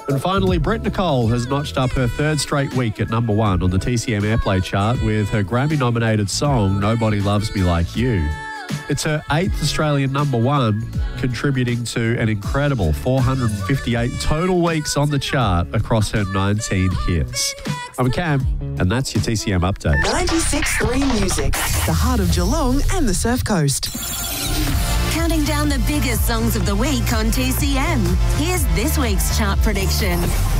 And finally, Britt Nicole has notched up her third straight week at number 1 on the TCM Airplay chart with her Grammy-nominated song, Nobody Loves Me Like You. It's her 8th Australian number 1, contributing to an incredible 458 total weeks on the chart across her 19 hits. I'm Cam, and that's your TCM update. 96.3 Music, the heart of Geelong and the Surf Coast. Counting down the biggest songs of the week on TCM. Here's this week's chart prediction.